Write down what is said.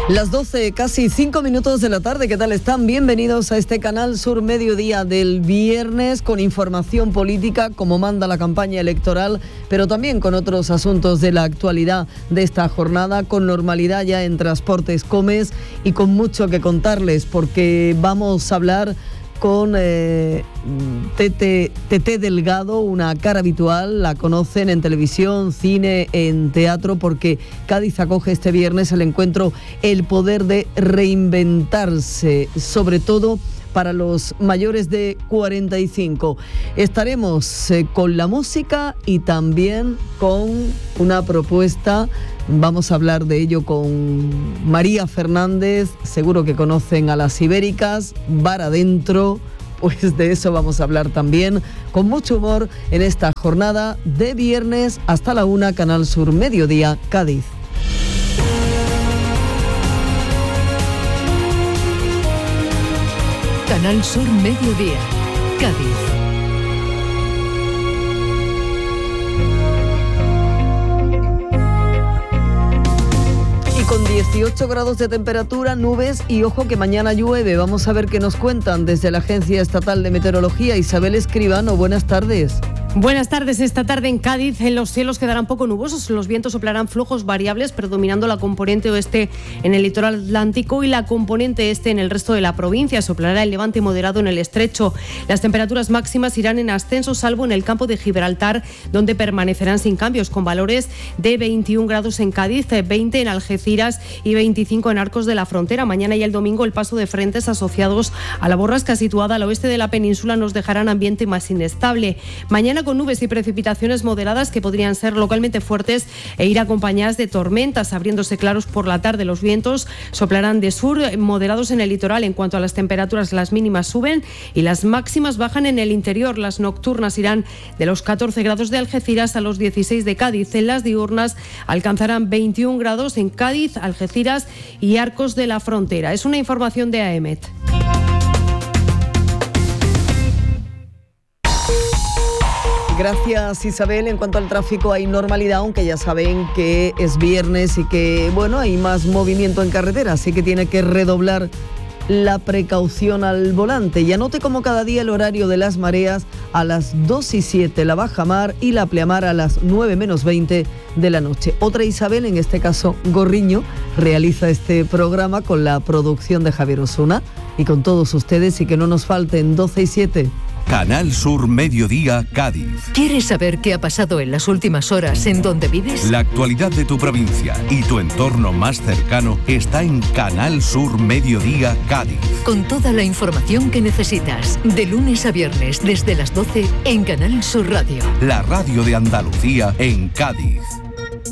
Las 12, casi 5 minutos de la tarde. ¿Qué tal están? Bienvenidos a este Canal Sur Mediodía del viernes, con información política como manda la campaña electoral, pero también con otros asuntos de la actualidad de esta jornada, con normalidad ya en Transportes Comes y con mucho que contarles, porque vamos a hablar con Tete Delgado, una cara habitual. La conocen en televisión, cine, en teatro, porque Cádiz acoge este viernes el encuentro El Poder de Reinventarse, sobre todo para los mayores de 45. Estaremos con la música y también con una propuesta. Vamos a hablar de ello con María Fernández. Seguro que conocen a las ibéricas, bar adentro. Pues de eso vamos a hablar también, con mucho humor, en esta jornada de viernes hasta la 1, Canal Sur Mediodía, Cádiz. Canal Sur Mediodía, Cádiz. Con 18 grados de temperatura, nubes y ojo que mañana llueve. Vamos a ver qué nos cuentan desde la Agencia Estatal de Meteorología. Isabel Escribano, buenas tardes. Buenas tardes. Esta tarde en Cádiz los cielos quedarán poco nubosos, los vientos soplarán flujos variables, predominando la componente oeste en el litoral atlántico y la componente este en el resto de la provincia. Soplará el levante moderado en el estrecho. Las temperaturas máximas irán en ascenso, salvo en el campo de Gibraltar, donde permanecerán sin cambios, con valores de 21 grados en Cádiz, 20 en Algeciras y 25 en Arcos de la Frontera. Mañana y el domingo el paso de frentes asociados a la borrasca situada al oeste de la península nos dejarán ambiente más inestable. Mañana con nubes y precipitaciones moderadas que podrían ser localmente fuertes e ir acompañadas de tormentas, abriéndose claros por la tarde. Los vientos soplarán de sur, moderados en el litoral. En cuanto a las temperaturas, las mínimas suben y las máximas bajan en el interior. Las nocturnas irán de los 14 grados de Algeciras a los 16 de Cádiz. En las diurnas alcanzarán 21 grados en Cádiz, Algeciras y Arcos de la Frontera. Es una información de AEMET. Gracias, Isabel. En cuanto al tráfico, hay normalidad, aunque ya saben que es viernes y que, bueno, hay más movimiento en carretera, así que tiene que redoblar la precaución al volante. Y anote como cada día el horario de las mareas: a las 2:07 la bajamar y la pleamar a las 9 menos 20 de la noche. Otra Isabel, en este caso Gorriño, realiza este programa con la producción de Javier Osuna y con todos ustedes, y que no nos falten 12:07. Canal Sur Mediodía, Cádiz. ¿Quieres saber qué ha pasado en las últimas horas en donde vives? La actualidad de tu provincia y tu entorno más cercano está en Canal Sur Mediodía, Cádiz. Con toda la información que necesitas, de lunes a viernes desde las 12 en Canal Sur Radio. La radio de Andalucía en Cádiz.